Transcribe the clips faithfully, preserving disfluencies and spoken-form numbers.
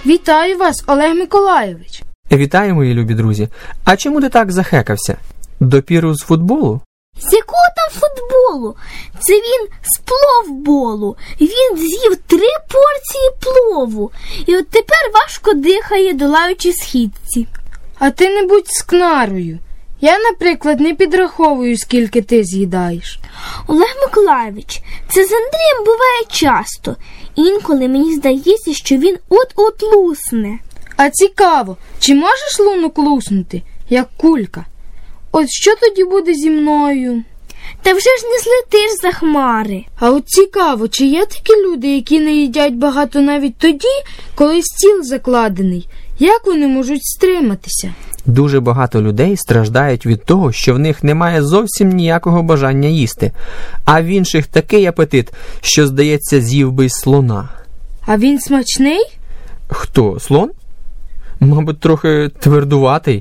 Вітаю вас, Олег Миколайович. Вітаю, мої любі друзі. А чому ти так захекався? Допіру з футболу? З якого там футболу? Це він з пловболу. Він з'їв три порції плову. І от тепер важко дихає, долаючи східці. А ти не будь скнарою. Я, наприклад, не підраховую, скільки ти з'їдаєш. Олег Миколайович, це з Андрієм буває часто. Інколи мені здається, що він от-от лусне. А цікаво, чи можеш лунок луснути, як кулька? От що тоді буде зі мною? Та вже ж не злетиш за хмари. А от цікаво, чи є такі люди, які не їдять багато навіть тоді, коли стіл закладений? Як вони можуть стриматися? Дуже багато людей страждають від того, що в них немає зовсім ніякого бажання їсти, а в інших такий апетит, що, здається, з'їв би й слона. А він смачний? Хто, слон? Мабуть, трохи твердуватий.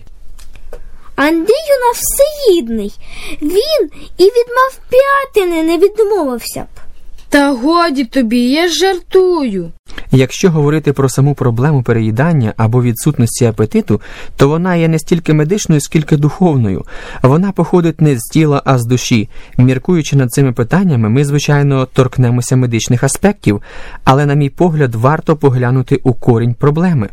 Андрій у нас всеїдний. Він і від мавп'ятини не відмовився б. Та годі тобі, я ж жартую. Якщо говорити про саму проблему переїдання або відсутності апетиту, то вона є не стільки медичною, скільки духовною. Вона походить не з тіла, а з душі. Міркуючи над цими питаннями, ми, звичайно, торкнемося медичних аспектів, але, на мій погляд, варто поглянути у корінь проблеми.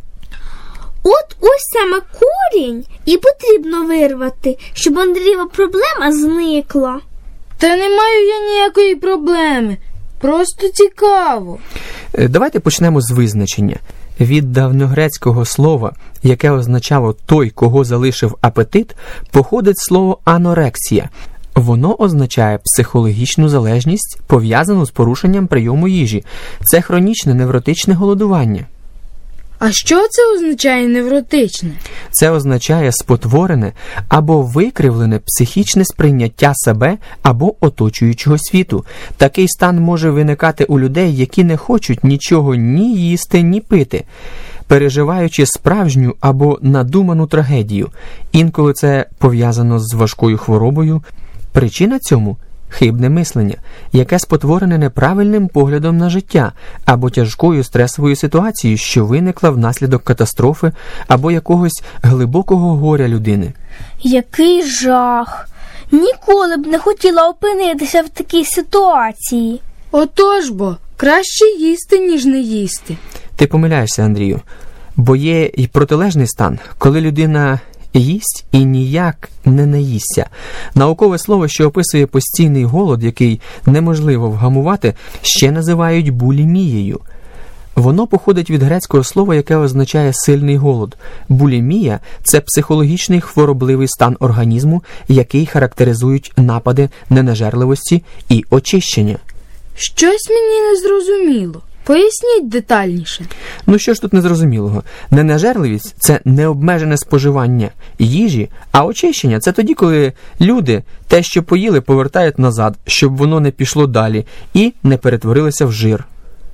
От ось саме корінь і потрібно вирвати, щоб Андрієва проблема зникла. Та не маю я ніякої проблеми. Просто цікаво. Давайте почнемо з визначення. Від давньогрецького слова, яке означало «той, кого залишив апетит», походить слово «анорексія». Воно означає психологічну залежність, пов'язану з порушенням прийому їжі. Це хронічне невротичне голодування. А що це означає невротичне? Це означає спотворене або викривлене психічне сприйняття себе або оточуючого світу. Такий стан може виникати у людей, які не хочуть нічого ні їсти, ні пити, переживаючи справжню або надуману трагедію. Інколи це пов'язано з важкою хворобою. Причина цьому – хибне мислення, яке спотворене неправильним поглядом на життя або тяжкою стресовою ситуацією, що виникла внаслідок катастрофи або якогось глибокого горя людини. Який жах! Ніколи б не хотіла опинитися в такій ситуації. Отож бо, краще їсти, ніж не їсти. Ти помиляєшся, Андрію, бо є й протилежний стан, коли людина їсть і ніяк не наїсться. Наукове слово, що описує постійний голод, який неможливо вгамувати, ще називають булімією. Воно походить від грецького слова, яке означає «сильний голод». Булімія – це психологічний хворобливий стан організму, який характеризують напади ненажерливості і очищення. Щось мені не зрозуміло. Поясніть детальніше. Ну що ж тут незрозумілого? Ненажерливість – це необмежене споживання їжі, а очищення – це тоді, коли люди те, що поїли, повертають назад, щоб воно не пішло далі і не перетворилося в жир.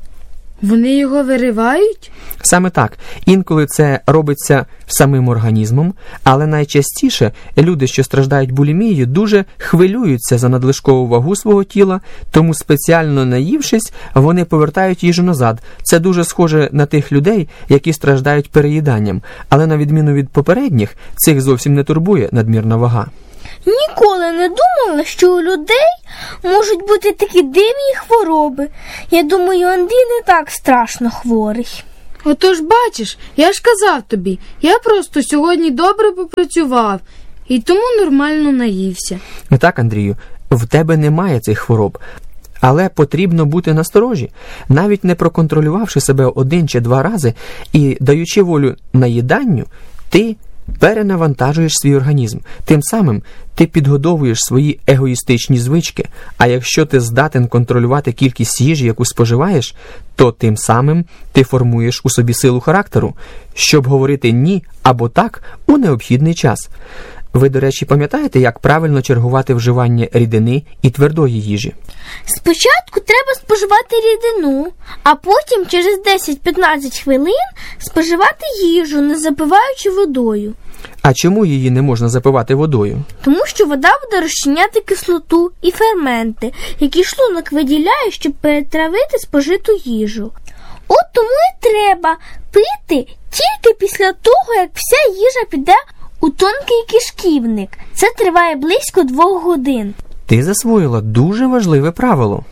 Вони його виривають? Саме так. Інколи це робиться самим організмом, але найчастіше люди, що страждають булімією, дуже хвилюються за надлишкову вагу свого тіла, тому спеціально наївшись, вони повертають їжу назад. Це дуже схоже на тих людей, які страждають переїданням, але на відміну від попередніх, цих зовсім не турбує надмірна вага. Ніколи не думала, що у людей можуть бути такі дивні хвороби. Я думаю, Андрій не так страшно хворий. Отож, бачиш, я ж казав тобі, я просто сьогодні добре попрацював і тому нормально наївся. Так, Андрію, в тебе немає цих хвороб. Але потрібно бути насторожі. Навіть не проконтролювавши себе один чи два рази і даючи волю наїданню, ти перенавантажуєш свій організм. Тим самим ти підгодовуєш свої егоїстичні звички, а якщо ти здатен контролювати кількість їжі, яку споживаєш, то тим самим ти формуєш у собі силу характеру, щоб говорити «ні» або «так» у необхідний час. Ви, до речі, пам'ятаєте, як правильно чергувати вживання рідини і твердої їжі? Спочатку треба споживати рідину, а потім через десять-п'ятнадцять хвилин споживати їжу, не запиваючи водою. А чому її не можна запивати водою? Тому що вода буде розчиняти кислоту і ферменти, які шлунок виділяє, щоб перетравити спожиту їжу. От тому і треба пити тільки після того, як вся їжа піде у тонкий кишківник. Це триває близько двох годин. Ти засвоїла дуже важливе правило.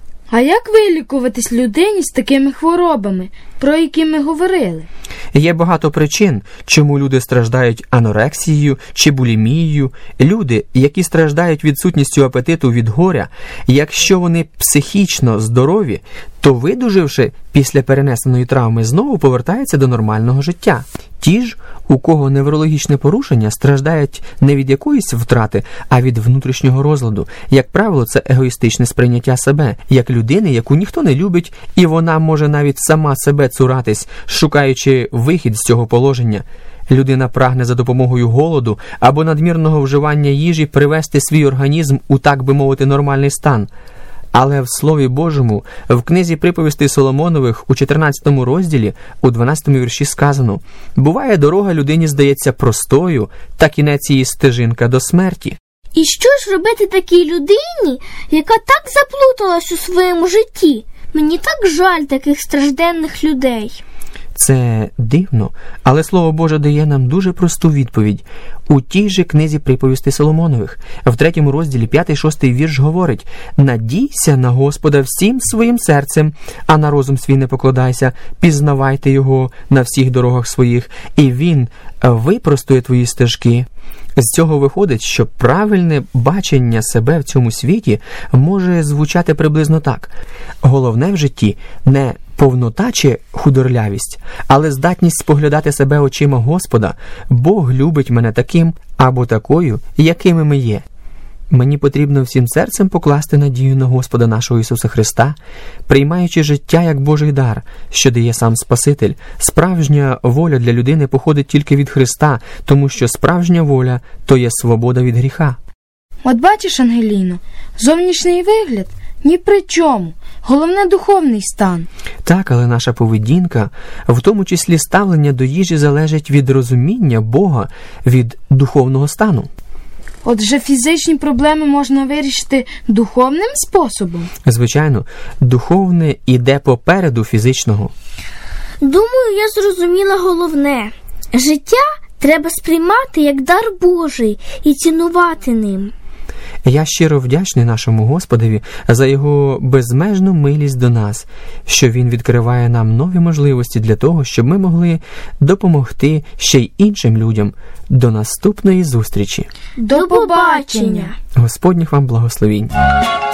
А як вилікуватись людині з такими хворобами, про які ми говорили? Є багато причин, чому люди страждають анорексією чи булімією. Люди, які страждають відсутністю апетиту від горя, якщо вони психічно здорові, то видуживши після перенесеної травми, знову повертаються до нормального життя. Ті ж, у кого неврологічне порушення, страждають не від якоїсь втрати, а від внутрішнього розладу. Як правило, це егоїстичне сприйняття себе, як людини, яку ніхто не любить, і вона може навіть сама себе цуратись, шукаючи вихід з цього положення. Людина прагне за допомогою голоду або надмірного вживання їжі привести свій організм у, так би мовити, нормальний стан. Але в Слові Божому, в книзі приповістей Соломонових у чотирнадцятому розділі, у дванадцятому вірші сказано: «Буває, дорога людині здається простою, та кінець її стежинка до смерті». І що ж робити такій людині, яка так заплуталась у своєму житті? Мені так жаль таких стражденних людей. Це дивно, але Слово Боже дає нам дуже просту відповідь. У тій же книзі приповістей Соломонових, в третьому розділі, п'ятий-шостий вірш говорить: «Надійся на Господа всім своїм серцем, а на розум свій не покладайся, пізнавайте його на всіх дорогах своїх, і він випростує твої стежки». З цього виходить, що правильне бачення себе в цьому світі може звучати приблизно так. Головне в житті не повнота чи худорлявість, але здатність споглядати себе очима Господа. Бог любить мене таким або такою, якими ми є. Мені потрібно всім серцем покласти надію на Господа нашого Ісуса Христа, приймаючи життя як Божий дар, що дає сам Спаситель. Справжня воля для людини походить тільки від Христа, тому що справжня воля – то є свобода від гріха. От бачиш, Ангеліно, зовнішній вигляд ні при чому. Головне – духовний стан. Так, але наша поведінка, в тому числі ставлення до їжі, залежить від розуміння Бога, від духовного стану. Отже, фізичні проблеми можна вирішити духовним способом? Звичайно, духовне іде попереду фізичного. Думаю, я зрозуміла головне. Життя треба сприймати як дар Божий і цінувати ним. Я щиро вдячний нашому Господові за Його безмежну милість до нас, що Він відкриває нам нові можливості для того, щоб ми могли допомогти ще й іншим людям. До наступної зустрічі. До побачення! Господніх вам благословінь!